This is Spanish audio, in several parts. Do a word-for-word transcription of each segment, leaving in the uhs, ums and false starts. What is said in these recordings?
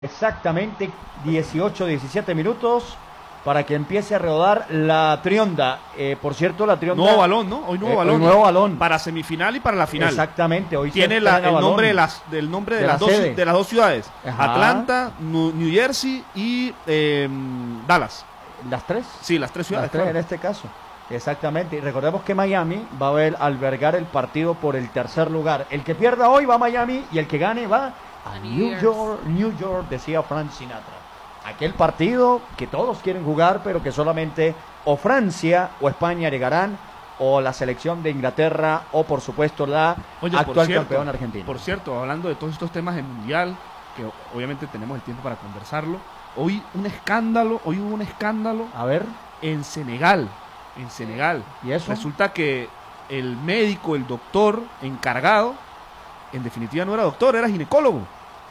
Exactamente dieciocho, diecisiete minutos para que empiece a rodar la trionda. Eh, por cierto, la trionda... Nuevo balón, ¿no? Hoy nuevo eh, balón. Hoy nuevo balón. Para semifinal y para la final. Exactamente. Hoy tiene la, el nombre de las, del nombre de, de, las dos, de las dos ciudades. Ajá. Atlanta, New, New Jersey y eh, Dallas. ¿Las tres? Sí, las tres ciudades. Las tres, claro, en este caso. Exactamente. Y recordemos que Miami va a ver, albergar el partido por el tercer lugar. El que pierda hoy va a Miami y el que gane va a New York, New York, decía Frank Sinatra. Aquel partido que todos quieren jugar, pero que solamente o Francia o España llegarán, o la selección de Inglaterra, o por supuesto la Oye, actual cierto, campeón argentina. Por cierto, hablando de todos estos temas del Mundial, que obviamente tenemos el tiempo para conversarlo, hoy un escándalo, hoy hubo un escándalo. A ver. En Senegal, en Senegal. ¿Y eso? Resulta que el médico, el doctor encargado, en definitiva no era doctor, era ginecólogo.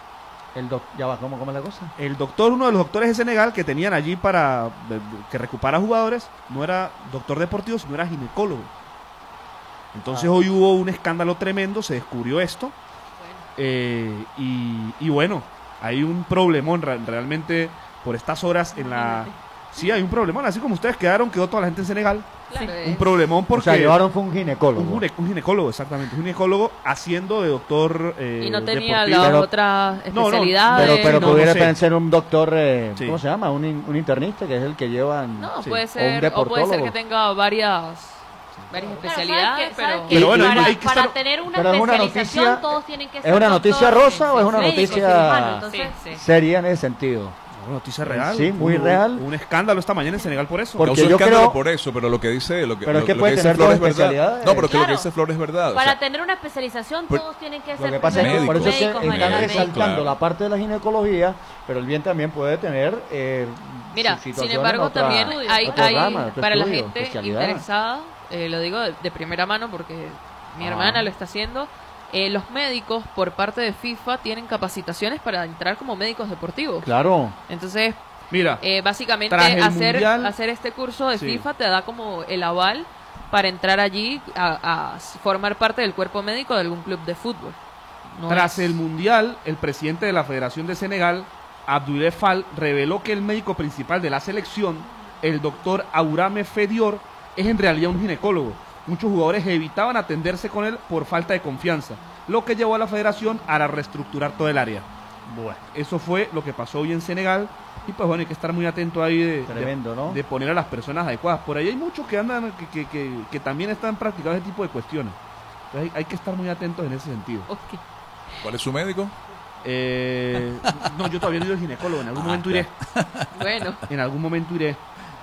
El doc, ya va, ¿cómo, ¿cómo es la cosa? El doctor, uno de los doctores de Senegal que tenían allí para que recupara jugadores, no era doctor deportivo, sino era ginecólogo. Entonces ah. hoy hubo un escándalo tremendo, se descubrió esto. Bueno. Eh, y, y bueno, hay un problemón realmente por estas horas en la... Sí, hay un problemón, así como ustedes quedaron, quedó toda la gente en Senegal. Claro, un problemón porque... O sea, llevaron fue un ginecólogo. Un, un ginecólogo, exactamente. Un ginecólogo haciendo de doctor eh, Y no tenía deportivo. las otras especialidades. No, no, pero pero no, pudiera no sé. ser un doctor, eh, sí. ¿cómo se llama? Un, un internista, que es el que lleva... No, sí. puede ser, o, o puede ser que tenga varias... varias especialidades, pero, pero, pero bueno, para, hay que para estar... tener una pero especialización es una noticia, todos tienen que ser ¿es una noticia rosa o es una médicos, noticia cirujanos, entonces, sí, sí. seria en ese sentido? Una noticia real. Sí, muy hubo, real. Un escándalo esta mañana en Senegal por eso. Porque Causó yo escándalo creo... por eso, pero lo que dice... Lo que, pero es que lo, puede lo que tener dice Flor dos es verdad. especialidades. No, pero es que claro, lo que dice Flor es verdad. Para o sea, tener una especialización por, todos tienen que lo ser que pasa es que por eso es que médicos, están médicos. resaltando claro. la parte de la ginecología, pero el bien también puede tener eh, Mira, su sin situación embargo en otra, también hay, otro hay rama, otro para la estudio, gente especialidad. interesada, eh, lo digo de, de primera mano porque mi Ah. hermana lo está haciendo. Eh, los médicos por parte de FIFA tienen capacitaciones para entrar como médicos deportivos. Claro. Entonces, Mira, eh, básicamente hacer, mundial, hacer este curso de sí. FIFA te da como el aval para entrar allí a, a formar parte del cuerpo médico de algún club de fútbol. No Tras es... el Mundial, el presidente de la Federación de Senegal, Abdoulaye Fall, reveló que el médico principal de la selección, el doctor Aurame Fedior, es en realidad un ginecólogo. Muchos jugadores evitaban atenderse con él por falta de confianza, lo que llevó a la federación a reestructurar todo el área. Bueno, eso fue lo que pasó hoy en Senegal. Y pues bueno, hay que estar muy atento ahí de, Tremendo, de, ¿no? de poner a las personas adecuadas. Por ahí hay muchos que andan, que, que, que, que también están practicando ese tipo de cuestiones. Entonces hay, hay que estar muy atentos en ese sentido. Okay. ¿Cuál es su médico? Eh, no, yo todavía no he ido al ginecólogo, en algún Ah, momento ya. iré. Bueno, En algún momento iré.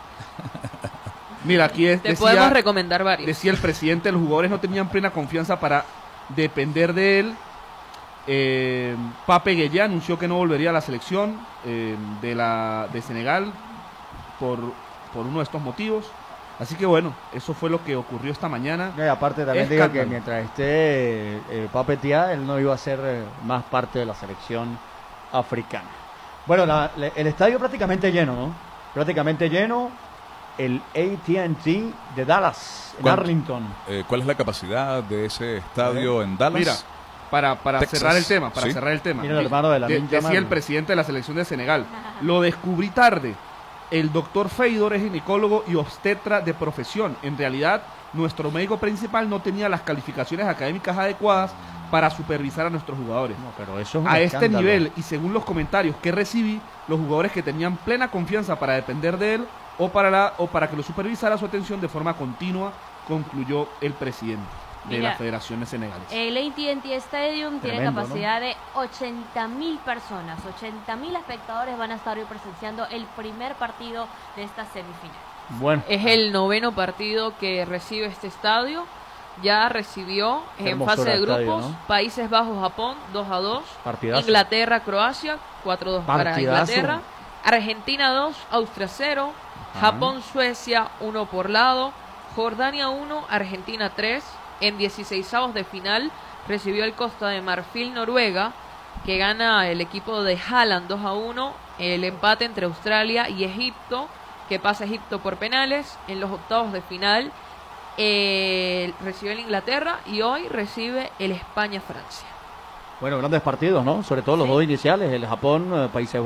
Mira, aquí es, te decía, podemos recomendar varios. decía el presidente, los jugadores no tenían plena confianza para depender de él. Eh, Pape Gueye anunció que no volvería a la selección eh, de, la, de Senegal por, por uno de estos motivos. Así que bueno, eso fue lo que ocurrió esta mañana. No, y aparte también digo Escándalo. que mientras esté eh, Pape Thiaw, él no iba a ser eh, más parte de la selección africana. Bueno, la, la, el estadio prácticamente lleno, ¿no? Prácticamente lleno. El A T and T de Dallas, en ¿Cuánto? Arlington. Eh, ¿Cuál es la capacidad de ese estadio en Dallas? Mira, para, para Texas. cerrar el tema, para Sí. cerrar el tema. Mira el hermano de la De- Minja decía el Man. presidente de la selección de Senegal. Lo descubrí tarde. El doctor Feidor es ginecólogo y obstetra de profesión. En realidad, nuestro médico principal no tenía las calificaciones académicas adecuadas para supervisar a nuestros jugadores. No, pero eso es un A este escándalo. nivel, y según los comentarios que recibí, los jugadores que tenían plena confianza para depender de él o para, la, o para que lo supervisara su atención de forma continua, concluyó el presidente de Mira, la Federación de Senegal. El A T and T Stadium tiene Tremendo, capacidad de ochenta mil personas. ochenta mil espectadores van a estar hoy presenciando el primer partido de esta semifinal. Bueno, Es el noveno partido que recibe este estadio. Ya recibió Qué en fase hermosura de de estadio, grupos ¿no? Países Bajos-Japón dos a dos, partidazo. Inglaterra-Croacia cuatro a dos para Partidazo. Inglaterra, Argentina dos, Austria cero, Japón-Suecia uno por lado, Jordania uno, Argentina tres. En dieciseisavos de final recibió el Costa de Marfil-Noruega, que gana el equipo de Haaland dos a uno. El empate entre Australia y Egipto, que pasa Egipto por penales. En los octavos de final eh, recibe el Inglaterra y hoy recibe el España-Francia. Bueno, grandes partidos, ¿no? Sobre todo los Sí. dos iniciales, el Japón, eh, Países